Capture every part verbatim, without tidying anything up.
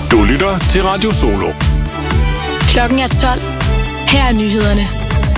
Du lytter til Radio Solo. Klokken er tolv. Her er nyhederne.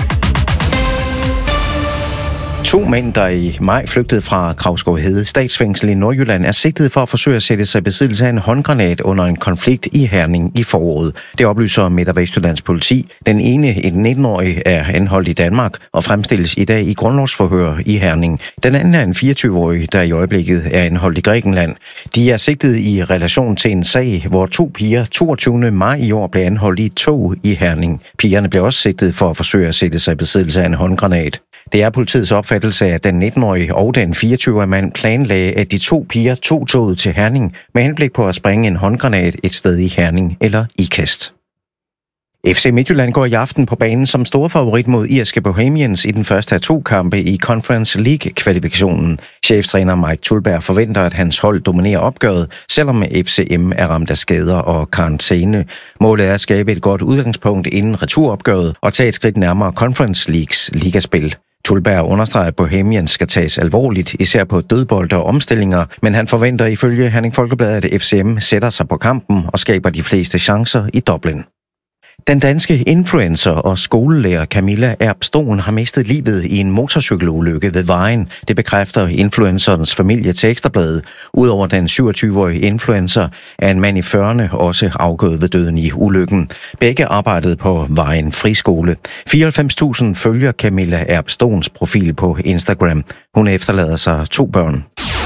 To mænd, der i maj flygtede fra Kravsgård Hede statsfængsel i Nordjylland, er sigtet for at forsøge at sætte sig i besiddelse af en håndgranat under en konflikt i Herning i foråret. Det oplyser Midt- og Vestjyllands politi. Den ene, en nitten-årig, er anholdt i Danmark og fremstilles i dag i grundlovsforhør i Herning. Den anden er en fireogtyve-årig, der i øjeblikket er anholdt i Grækenland. De er sigtet i relation til en sag, hvor to piger toogtyvende maj i år blev anholdt i et tog i Herning. Pigerne blev også sigtet for at forsøge at sætte sig i besiddelse af en håndgranat. Det er politiets opfattelse, at den nitten-årige og den fireogtyve-årige mand planlagde, at de to piger tog toget til Herning med henblik på at springe en håndgranat et sted i Herning eller Ikast. F C Midtjylland går i aften på banen som stor favorit mod irske Bohemians i den første af to kampe i Conference League-kvalifikationen. Cheftræner Mike Tulberg forventer, at hans hold dominerer opgøret, selvom F C M er ramt af skader og karantæne. Målet er at skabe et godt udgangspunkt inden returopgøret og tage et skridt nærmere Conference Leagues ligaspil. Tulberg understreger, at Bohemians skal tages alvorligt, især på dødbolde og omstillinger, men han forventer ifølge Herning Folkeblad, at F C M sætter sig på kampen og skaber de fleste chancer i Dublin. Den danske influencer og skolelærer Camilla Erbs Stohn har mistet livet i en motorcykelulykke ved Vejen. Det bekræfter influencerens familie til Ekstrabladet. Udover den syvogtyve-årige influencer er en mand i fyrrerne også afgået ved døden i ulykken. Begge arbejdede på Vejen Friskole. fireoghalvfems tusind følger Camilla Erbs Stohns profil på Instagram. Hun efterlader sig to børn.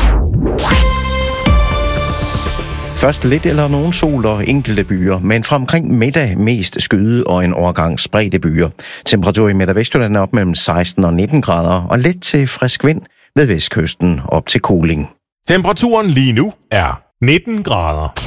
Først lidt eller nogen sol og enkelte byer, men fra omkring middag mest skyde og en overgang spredte byer. Temperatur i Midt- og Vestjylland er op mellem seksten og nitten grader, og let til frisk vind ved vestkysten op til Koling. Temperaturen lige nu er nitten grader.